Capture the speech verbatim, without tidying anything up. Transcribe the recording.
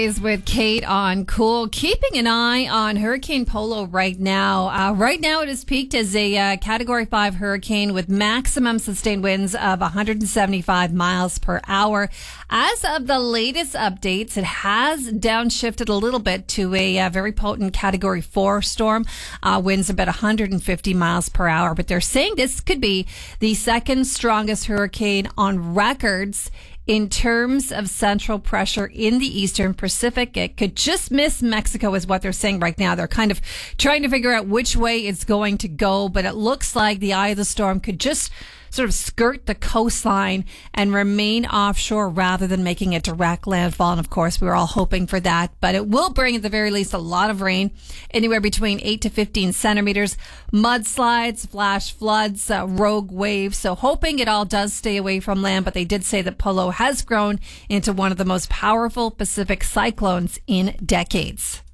Is with Kate on Cool. Keeping an eye on Hurricane Polo right now. Uh, right now, it has peaked as a uh, Category five hurricane with maximum sustained winds of one hundred seventy-five miles per hour. As of the latest updates, it has downshifted a little bit to a uh, very potent Category four storm. Uh, winds about one hundred fifty miles per hour. But they're saying this could be the second strongest hurricane on records in terms of central pressure in the Eastern Pacific. It could just miss Mexico is what they're saying right now. They're kind of trying to figure out which way it's going to go, but it looks like the eye of the storm could just sort of skirt the coastline and remain offshore rather than making a direct landfall. And of course, we were all hoping for that, but it will bring at the very least a lot of rain, anywhere between eight to fifteen centimeters, mudslides, flash floods, uh, rogue waves. So hoping it all does stay away from land, but they did say that Polo has grown into one of the most powerful Pacific cyclones in decades.